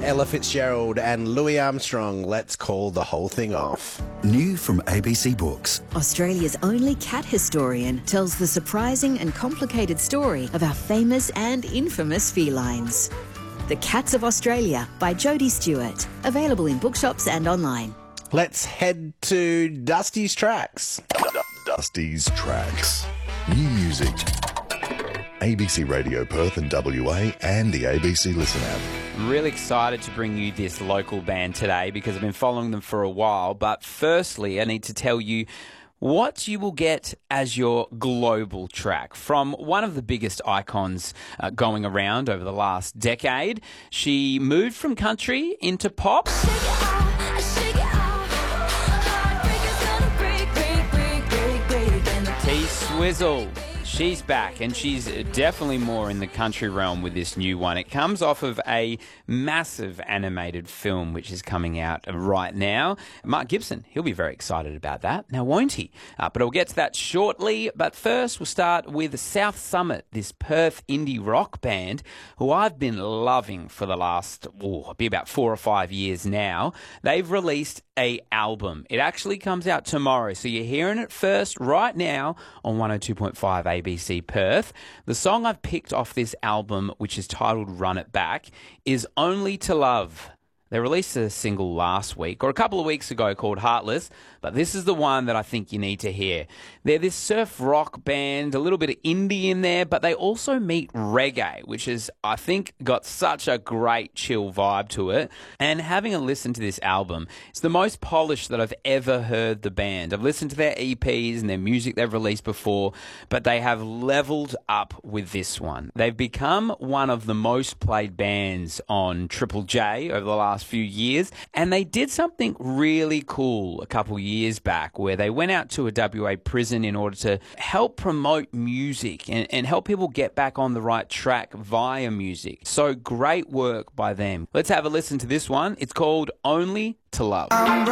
Ella Fitzgerald and Louis Armstrong. Let's call the whole thing off. New from ABC Books. Australia's only cat historian tells the surprising and complicated story of our famous and infamous felines. The Cats of Australia by Jodie Stewart. Available in bookshops and online. Let's head to Dusty's Tracks. Dusty's Tracks. New music. ABC Radio Perth and WA and the ABC Listen app. I'm really excited to bring you this local band today because I've been following them for a while. But firstly, I need to tell you what you will get as your global track from one of the biggest icons going around over the last decade. She moved from country into pop. T-Swizzle. She's back, and she's definitely more in the country realm with this new one. It comes off of a massive animated film which is coming out right now. Mark Gibson, he'll be very excited about that. Now, won't he? But I'll get to that shortly. But first, we'll start with South Summit, this Perth indie rock band who I've been loving for the last, be about 4 or 5 years now. They've released an album. It actually comes out tomorrow, so you're hearing it first right now on 102.5 ABC Perth. The song I've picked off this album, which is titled Run It Back, is Only to Love. They released a single last week, or a couple of weeks ago, called Heartless, but this is the one that I think you need to hear. They're this surf rock band, a little bit of indie in there, but they also meet reggae, which has, I think, got such a great chill vibe to it. And having a listen to this album, it's the most polished that I've ever heard the band. I've listened to their EPs and their music they've released before, but they have leveled up with this one. They've become one of the most played bands on Triple J over the last few years, and they did something really cool a couple years back where they went out to a WA prison in order to help promote music and help people get back on the right track via music. So great work by them. Let's have a listen to this one. It's called Only to Love.